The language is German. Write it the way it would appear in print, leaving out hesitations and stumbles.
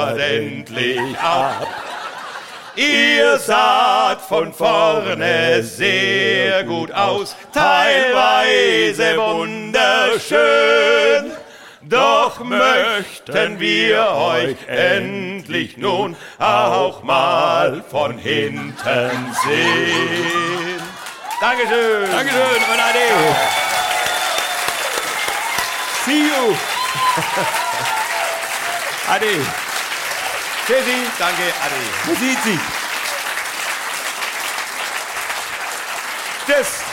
ordentlich ab. Ihr saht von vorne sehr gut aus, teilweise wunderschön. Doch möchten wir euch endlich nun auch mal von hinten sehen. Dankeschön. Dankeschön und ade. See you. Ade. Tschüssi, danke, ade. Man sieht sich. Tschüss.